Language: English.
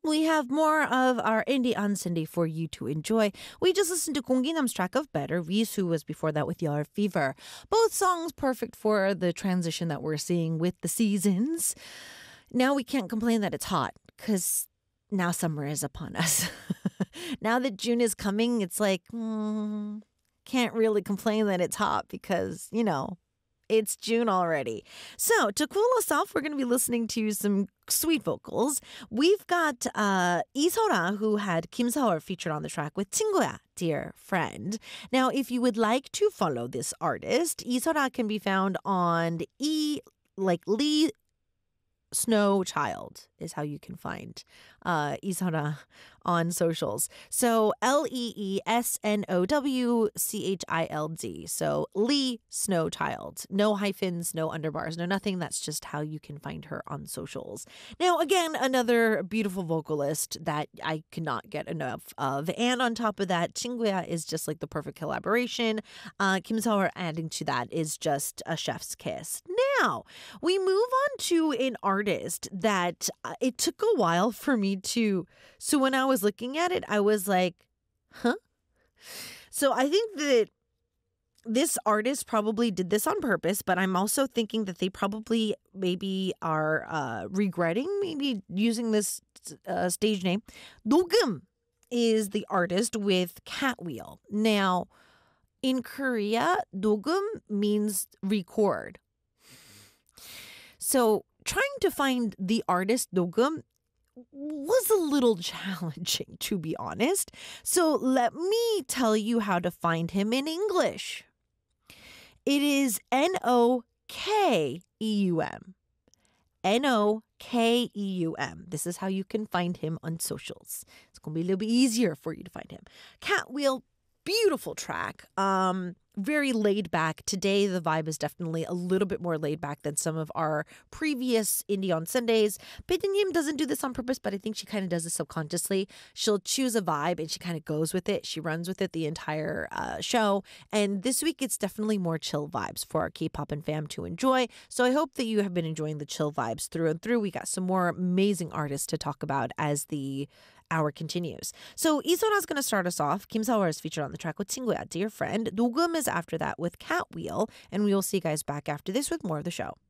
we have more of our Indie on Sunday for you to enjoy. We just listened to Gongginam's track of Better. Risu was before that with Your Fever. Both songs perfect for the transition that we're seeing with the seasons. Now we can't complain that it's hot because now summer is upon us. Now that June is coming, it's like, can't really complain that it's hot because, it's June already. So to cool us off, we're going to be listening to some sweet vocals. We've got Isora, who had Kim Seol featured on the track with 친구야, dear friend. Now, if you would like to follow this artist, Isora can be found on Lee Snow Child is how you can find Isora on socials. So LeeSnowChild. So Lee Snow Child. No hyphens, no underbars, no nothing. That's just how you can find her on socials. Now, again, another beautiful vocalist that I cannot get enough of. And on top of that, 친구야 is just like the perfect collaboration. Kim Seol adding to that is just a chef's kiss. Now, we move on to an artist that it took a while for me to. So when I was looking at it, I was like, huh? So I think that this artist probably did this on purpose, but I'm also thinking that they probably maybe are regretting maybe using this stage name. 녹음 is the artist with Catwheel. Now, in Korea, 녹음 means record. So trying to find the artist 녹음 was a little challenging, to be honest. So let me tell you how to find him in English. It is Nokeum. Nokeum. This is how you can find him on socials. It's going to be a little bit easier for you to find him. Catwheel, beautiful track. Very laid back. Today, the vibe is definitely a little bit more laid back than some of our previous Indie on Sundays. Pidinim doesn't do this on purpose, but I think she kind of does this subconsciously. She'll choose a vibe and she kind of goes with it. She runs with it the entire show. And this week, it's definitely more chill vibes for our K-pop and fam to enjoy. So I hope that you have been enjoying the chill vibes through and through. We got some more amazing artists to talk about as the hour continues. So Isora's going to start us off. Kim Seol is featured on the track with 친구야, dear friend. 녹음 is after that with Catwheel. And we will see you guys back after this with more of the show.